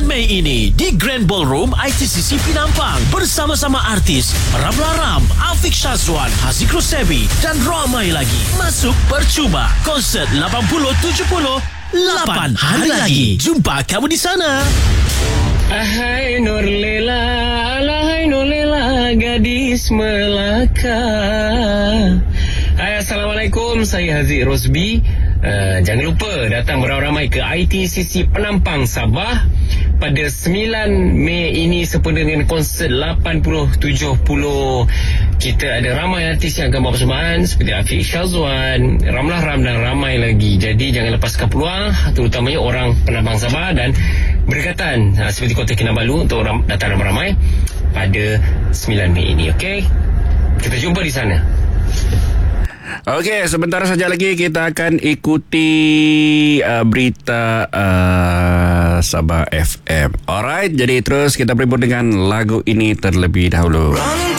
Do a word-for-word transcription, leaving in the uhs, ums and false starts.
Mei ini di Grand Ballroom I T C C Penampang bersama-sama artis Ramlah Ram, Afiq Syazwan, Haziq Rosebi dan ramai lagi. Masuk percuma. Konsert lapan puluh tujuh puluh lapan hari lagi. Jumpa kamu di sana. Ahai Nur Lela, alahai Nur Lela, gadis Melaka. Hai, Assalamualaikum, saya Haziq Rosbi. Uh, jangan lupa datang beramai-ramai ke I T C C Penampang, Sabah pada sembilan Mei ini sempena dengan konsert lapan puluh tujuh puluh. Kita ada ramai artis yang akan bawa persembahan seperti Afiq Syazwan, Ramlah Ram dan ramai lagi. Jadi jangan lepaskan peluang, terutamanya orang Penampang Sabah dan berdekatan uh, seperti Kota Kinabalu untuk ram- datang ramai-ramai pada sembilan Mei ini. Okey, kita jumpa di sana. Okey, sebentar saja lagi kita akan ikuti uh, berita uh, Sabah F M. Alright, jadi terus kita berburu dengan lagu ini terlebih dahulu.